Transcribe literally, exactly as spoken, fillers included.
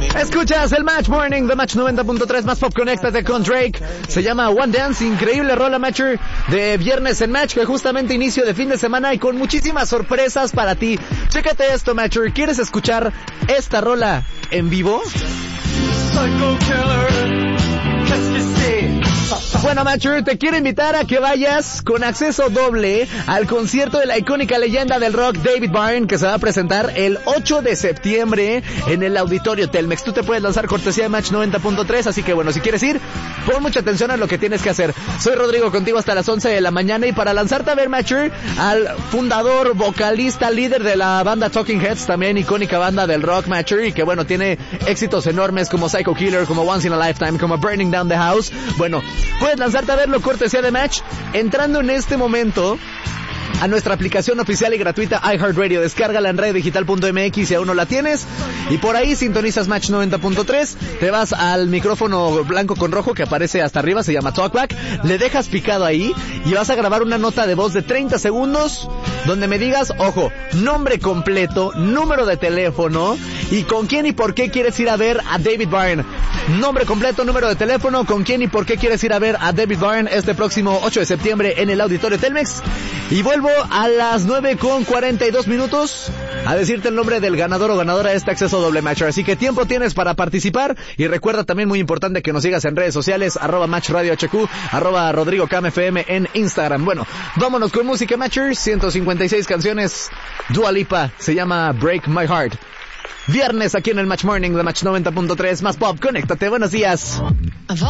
Escuchas el Match Morning de Match noventa punto tres, más pop, conéctate con Drake. Se llama One Dance, increíble rola, Matcher, de viernes en Match, que justamente inicio de fin de semana y con muchísimas sorpresas para ti. Chécate esto, Matcher, ¿quieres escuchar esta rola en vivo? Psycho Killer, qu'est-ce que c'est? Bueno, Matcher, te quiero invitar a que vayas con acceso doble al concierto de la icónica leyenda del rock David Byrne, que se va a presentar el ocho de septiembre en el Auditorio Telmex. Tú te puedes lanzar cortesía de Match noventa punto tres, así que bueno, si quieres ir, pon mucha atención a lo que tienes que hacer. Soy Rodrigo, contigo hasta las once de la mañana, y para lanzarte a ver, Matcher, al fundador, vocalista, líder de la banda Talking Heads, también icónica banda del rock, Matcher, y que bueno, tiene éxitos enormes como Psycho Killer, como Once in a Lifetime, como Burning Down the House. Bueno, puedes lanzarte a verlo cortesía de Match entrando en este momento a nuestra aplicación oficial y gratuita iHeartRadio. Descárgala en radio digital punto m x si aún no la tienes, y por ahí sintonizas Match noventa punto tres, te vas al micrófono blanco con rojo que aparece hasta arriba, se llama Talkback, le dejas picado ahí y vas a grabar una nota de voz de treinta segundos donde me digas, ojo, nombre completo, número de teléfono y con quién y por qué quieres ir a ver a David Byrne. Nombre completo, número de teléfono, con quién y por qué quieres ir a ver a David Byrne este próximo ocho de septiembre en el Auditorio Telmex. Y vuelvo a las nueve con cuarenta y dos minutos a decirte el nombre del ganador o ganadora de este acceso doble, Matcher. Así que tiempo tienes para participar, y recuerda también, muy importante, que nos sigas en redes sociales, arroba Match Radio H Q, arroba Rodrigo Cam F M en Instagram. Bueno, vámonos con música, Matcher. ciento cincuenta y seis canciones, Dua Lipa, se llama Break My Heart. Viernes aquí en el Match Morning de Match noventa punto tres, más pop, conéctate, buenos días.